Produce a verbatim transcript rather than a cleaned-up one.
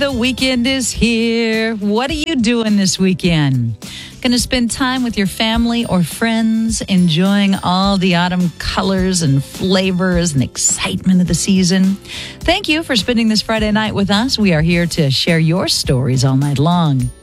The weekend is here. What are you doing this weekend? Going to spend time with your family or friends, enjoying all the autumn colors and flavors and excitement of the season? Thank you for spending this Friday night with us. We are here to share your stories all night long.